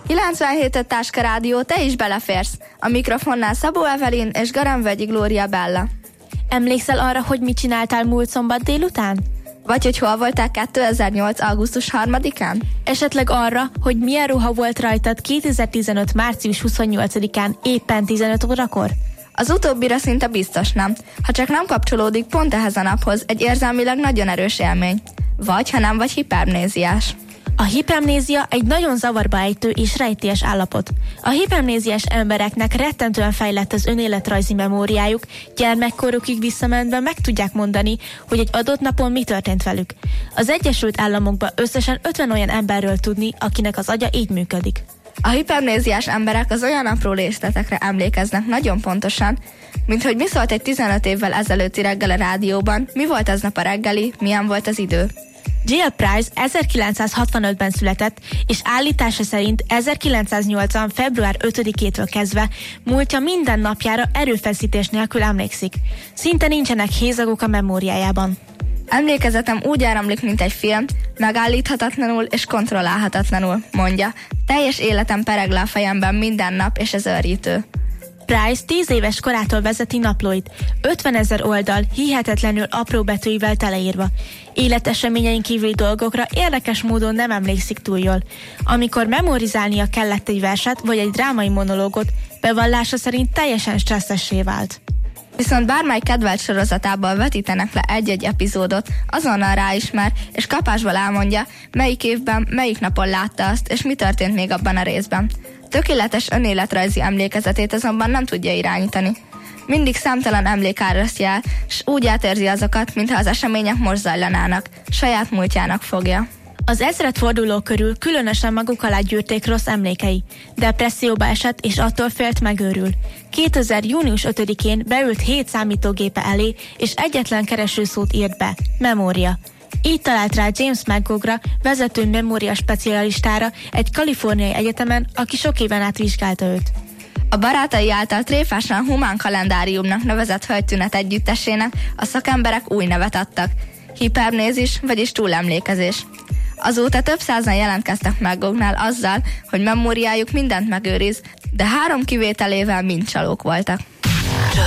97 Táska Rádió, te is beleférsz. A mikrofonnál Szabó Evelin és Garambvölgyi Glória Bella. Emlékszel arra, hogy mit csináltál múlt szombat délután? Vagy hogy hol voltál 2008. augusztus 3-án? Esetleg arra, hogy milyen ruha volt rajtad 2015. március 28-án éppen 15 órakor? Az utóbbira szinte biztos nem, ha csak nem kapcsolódik pont ehhez a naphoz egy érzelmileg nagyon erős élmény. Vagy ha nem vagy hipermnéziás. A hipermnézia egy nagyon zavarba ejtő és rejtélyes állapot. A hipermnéziás embereknek rettentően fejlett az önéletrajzi memóriájuk, gyermekkorukig visszamenve meg tudják mondani, hogy egy adott napon mi történt velük. Az Egyesült Államokban összesen 50 olyan emberről tudni, akinek az agya így működik. A hipermnéziás emberek az olyan apró részletekre emlékeznek nagyon pontosan, mint hogy mi szólt egy 15 évvel ezelőtti reggel a rádióban, mi volt aznap a reggeli, milyen volt az idő. Jill Price 1965-ben született, és állítása szerint 1980. február 5-től kezdve múltja minden napjára erőfeszítés nélkül emlékszik. Szinte nincsenek hézagok a memóriájában. Emlékezetem úgy áramlik, mint egy film, megállíthatatlanul és kontrollálhatatlanul, mondja. Teljes életem pereg le a fejemben minden nap, és ez őrjítő. Price 10 éves korától vezeti naplóit, 50 000 oldal hihetetlenül apró betűivel teleírva. Életeseményein kívüli dolgokra érdekes módon nem emlékszik túl jól. Amikor memorizálnia kellett egy verset vagy egy drámai monológot, bevallása szerint teljesen stresszessé vált. Viszont bármely kedvelt sorozatában vetítenek le egy-egy epizódot, azonnal ráismer, és kapásból elmondja, melyik évben, melyik napon látta azt, és mi történt még abban a részben. Tökéletes önéletrajzi emlékezetét azonban nem tudja irányítani. Mindig számtalan emlék árasztja el, s úgy átérzi azokat, mintha az események most zajlanának, saját múltjának fogja. Az ezredforduló körül különösen maguk alá gyűrték rossz emlékei. Depresszióba esett, és attól félt megőrül. 2000. június 5-én beült 7 számítógépe elé, és egyetlen keresőszót írt be: memória. Így talált rá James McGough-ra, vezető memória specialistára egy kaliforniai egyetemen, aki sok éven át vizsgálta őt. A barátai által tréfásan humán kalendáriumnak nevezett hölgytünet együttesének a szakemberek új nevet adtak: hipermnézis, vagyis túlemlékezés. Azóta több százan jelentkeztek McGoughnál azzal, hogy memóriájuk mindent megőriz, de 3 kivételével mind csalók voltak.